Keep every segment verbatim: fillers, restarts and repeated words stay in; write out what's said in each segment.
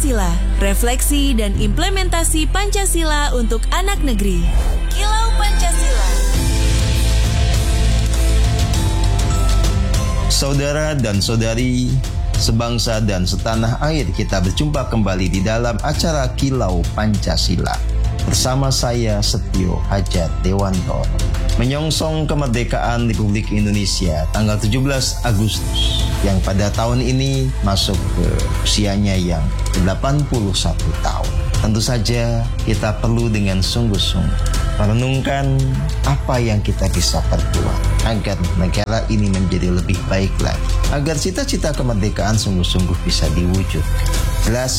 Pancasila, refleksi dan implementasi Pancasila untuk anak negeri. Kilau Pancasila. Saudara dan saudari, sebangsa dan setanah air, kita berjumpa kembali di dalam acara Kilau Pancasila. Bersama saya Setio Hajat Dewanto, menyongsong kemerdekaan Republik Indonesia tanggal tujuh belas Agustus yang pada tahun ini masuk ke usianya yang delapan puluh satu tahun. Tentu saja kita perlu dengan sungguh-sungguh merenungkan apa yang kita bisa perbuat agar negara ini menjadi lebih baik lagi, agar cita-cita kemerdekaan sungguh-sungguh bisa diwujud. Jelas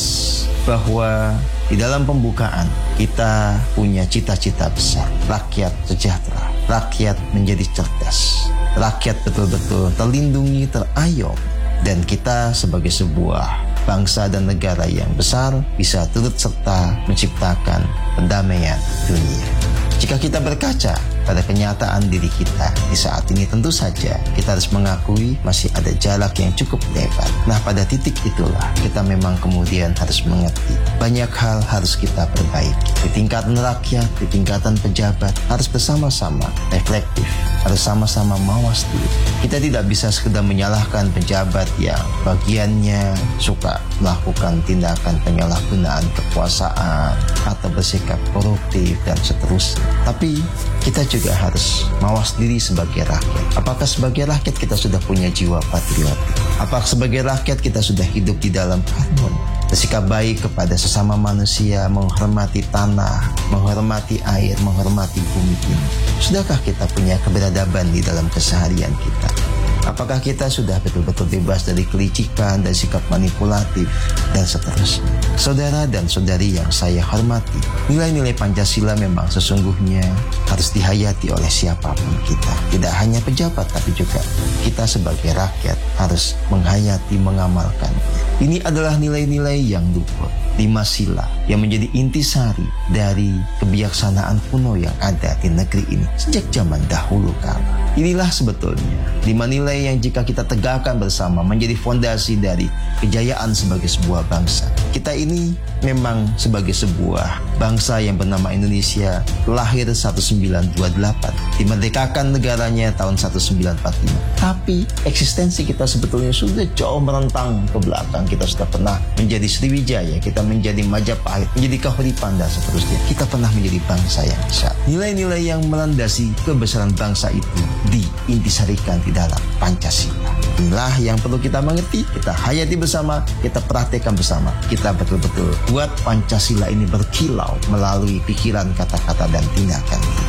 bahwa di dalam pembukaan kita punya cita-cita besar, rakyat sejahtera, rakyat menjadi cerdas, rakyat betul-betul terlindungi, terayom, dan kita sebagai sebuah bangsa dan negara yang besar bisa turut serta menciptakan perdamaian dunia. Jika kita berkaca pada kenyataan diri kita di saat ini, tentu saja kita harus mengakui masih ada jarak yang cukup lebar. Nah, pada titik itulah kita memang kemudian harus mengerti banyak hal harus kita perbaiki. Di tingkatan rakyat, di tingkatan pejabat, harus bersama-sama reflektif, harus sama-sama mawas diri. Kita tidak bisa sekedar menyalahkan pejabat yang bagiannya suka melakukan tindakan penyalahgunaan kekuasaan atau bersikap koruptif dan seterusnya. Tapi kita juga harus mawas diri sebagai rakyat. Apakah sebagai rakyat kita sudah punya jiwa patriotik? Apakah sebagai rakyat kita sudah hidup di dalam harmoni, bersikap baik kepada sesama manusia, menghormati tanah, menghormati air, menghormati bumi ini? Sudahkah kita punya keberadaban di dalam keseharian kita? Apakah kita sudah betul-betul bebas dari kelicikan dan sikap manipulatif dan seterusnya? Saudara dan saudari yang saya hormati, nilai-nilai Pancasila memang sesungguhnya harus dihayati oleh siapapun kita. Tidak hanya pejabat, tapi juga kita sebagai rakyat harus menghayati, mengamalkan. Ini adalah nilai-nilai yang luhur, lima sila yang menjadi intisari dari kebijaksanaan kuno yang ada di negeri ini sejak zaman dahulu kala. Inilah sebetulnya lima nilai yang jika kita tegakkan bersama menjadi fondasi dari kejayaan sebagai sebuah bangsa. Kita ini memang sebagai sebuah bangsa yang bernama Indonesia lahir seribu sembilan ratus dua puluh delapan, dimerdekakan negaranya tahun seribu sembilan ratus empat puluh lima. Tapi eksistensi kita sebetulnya sudah jauh merentang ke belakang. Kita sudah pernah menjadi Sriwijaya, kita menjadi Majapahit, menjadi Kahuripan dan seterusnya. Kita pernah menjadi bangsa yang besar. Nilai-nilai yang melandasi kebesaran bangsa itu diintisarikan di dalam Pancasila. Inilah yang perlu kita mengerti, kita hayati bersama, kita praktekkan bersama. Kita betul-betul buat Pancasila ini berkilau melalui pikiran, kata-kata, dan tindakan kita.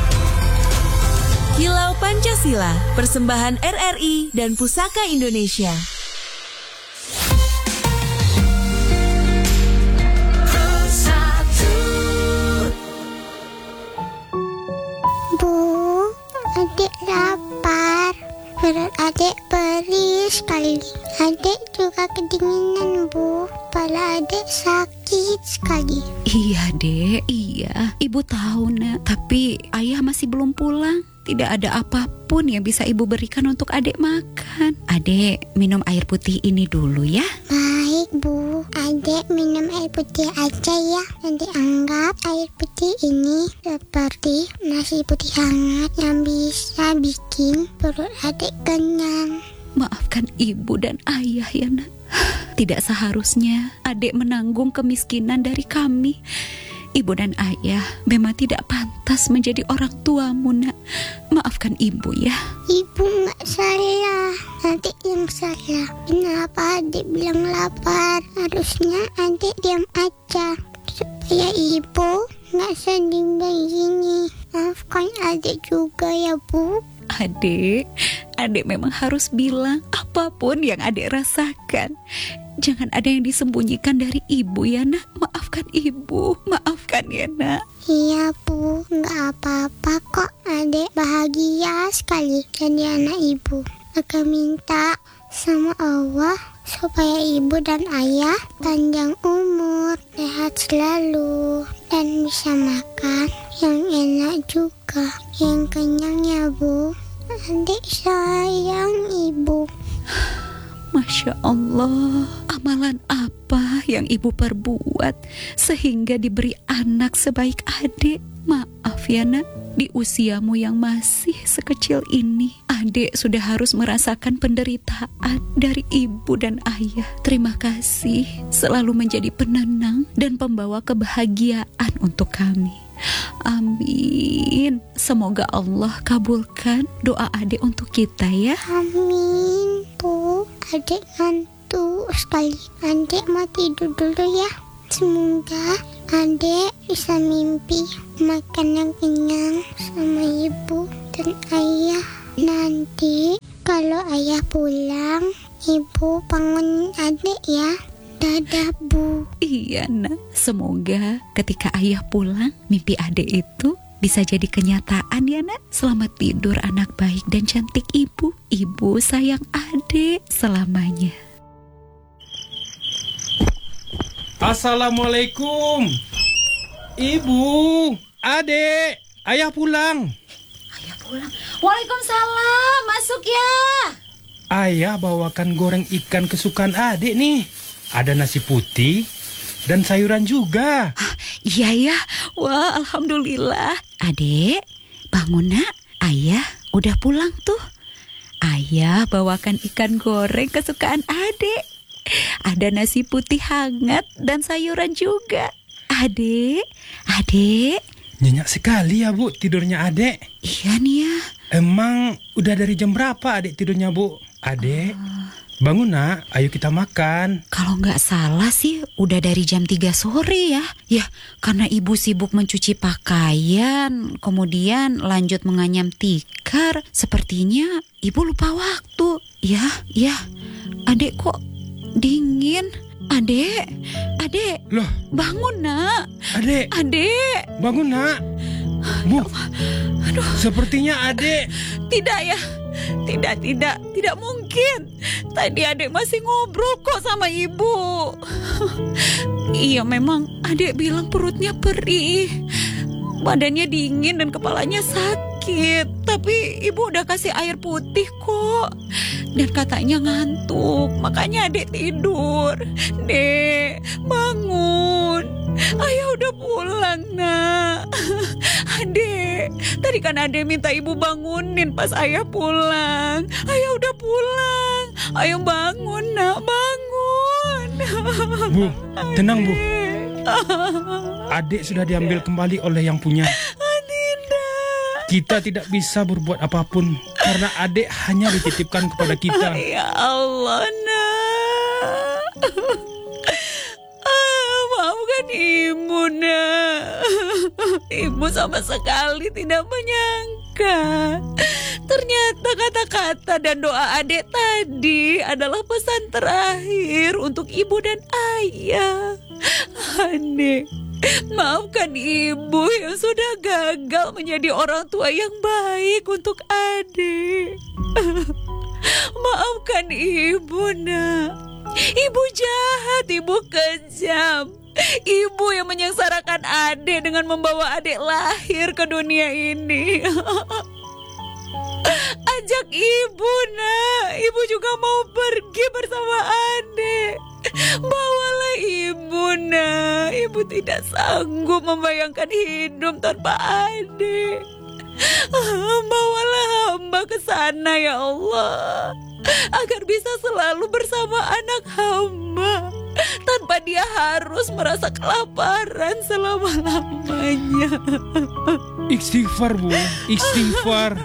Kilau Pancasila, persembahan R R I dan Pusaka Indonesia. Bu, adik lapar. Perut adik perih sekali. Adik juga kedinginan, Bu. Kepala adik sakit sekali. Iya, Dek. Iya. Ibu tahu, Nak. Tapi ayah masih belum pulang. Tidak ada apapun yang bisa ibu berikan untuk adik makan. Adik minum air putih ini dulu ya. Baik, Bu. Adik minum air putih aja ya. Nanti anggap air putih ini seperti nasi putih hangat yang bisa bikin perut adik kenyang. Maafkan ibu dan ayah ya, Nak. Tidak seharusnya adik menanggung kemiskinan dari kami. Ibu dan ayah memang tidak pantas menjadi orang tuamu, Nak. Maafkan ibu ya. Ibu nggak salah, adik yang salah. Kenapa adik bilang lapar? Harusnya adik diam aja supaya ibu nggak sedih begini. Maafkan adik juga ya, Bu. Adik, adik memang harus bilang apapun yang adik rasakan. Jangan ada yang disembunyikan dari ibu ya, Nak. Maafkan ibu, maafkan ya, Nak. Iya, Bu, nggak apa-apa kok. Adik bahagia sekali jadi anak ibu. Aku minta sama Allah supaya ibu dan ayah panjang umur, sehat selalu, dan bisa makan yang enak juga, yang kenyang ya, Bu. Adik sayang ibu. Masya Allah, amalan apa yang ibu perbuat sehingga diberi anak sebaik adik? Maaf ya nak, di usiamu yang masih sekecil ini, adik sudah harus merasakan penderitaan dari ibu dan ayah. Terima kasih selalu menjadi penenang dan pembawa kebahagiaan untuk kami. Amin. Semoga Allah kabulkan doa adik untuk kita ya. Amin. Tuh, adik ngantuk sekali. Adik mau tidur dulu ya. Semoga adik bisa mimpi makan yang kenyang sama ibu dan ayah. Nanti kalau ayah pulang, ibu bangun adik ya. Dadah Bu. Iya nak, semoga ketika ayah pulang, mimpi adik itu bisa jadi kenyataan ya nak. Selamat tidur anak baik dan cantik ibu. Ibu sayang adik selamanya. Assalamualaikum. Ibu, adik, ayah pulang. Ayah pulang. Waalaikumsalam, masuk ya. Ayah bawakan goreng ikan kesukaan adik nih. Ada nasi putih dan sayuran juga. Ah, iya ya. Wah, alhamdulillah. Adek, bangun nak. Ayah udah pulang tuh. Ayah bawakan ikan goreng kesukaan adek. Ada nasi putih hangat dan sayuran juga. Adek, adek. Nyenyak sekali ya Bu tidurnya adek. Iya nih ya. Emang udah dari jam berapa adek tidurnya Bu? Adek, uh... bangun nak, ayo kita makan. Kalau nggak salah sih udah dari jam tiga sore ya. Ya, karena ibu sibuk mencuci pakaian, kemudian lanjut menganyam tikar. Sepertinya ibu lupa waktu. Ya, ya. Adek kok dingin? Adek, adek. Loh, bangun nak. Adek. Adek. Bangun nak. Bu, aduh. Sepertinya adek. Tidak ya. Tidak, tidak, tidak mungkin. Tadi adek masih ngobrol kok sama ibu. Iya memang adek bilang perutnya perih, badannya dingin dan kepalanya sakit. Tapi ibu udah kasih air putih kok. Dan katanya ngantuk, makanya adek tidur. Dek, bangun. Ayah udah pulang nak. Adek, tadi kan adek minta ibu bangunin pas ayah pulang. Ayah udah pulang. Ayo bangun nak, bangun. Bu, tenang Bu. Adik sudah diambil kembali oleh yang punya. Tidak. Kita tidak bisa berbuat apapun karena adik hanya dititipkan kepada kita. Ya Allah nak. Maafkan ibu nak. Ibu sama sekali tidak menyangka. Ternyata kata-kata dan doa adik tadi adalah pesan terakhir untuk ibu dan ayah. Adik, maafkan ibu yang sudah gagal menjadi orang tua yang baik untuk adik. Maafkan ibu nak. Ibu jahat, ibu kejam. Ibu yang menyengsarakan adik dengan membawa adik lahir ke dunia ini. Ajak ibu nak. Ibu juga mau pergi bersama adik. Bawalah ibu nak. Ibu tidak sanggup membayangkan hidup tanpa adik. Bawalah hamba ke sana ya Allah, agar bisa selalu bersama anak hamba tanpa dia harus merasa kelaparan selama-lamanya. Istighfar Bu, istighfar.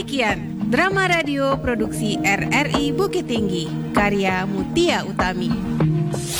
Demikian drama radio produksi R R I Bukit Tinggi, karya Mutia Utami.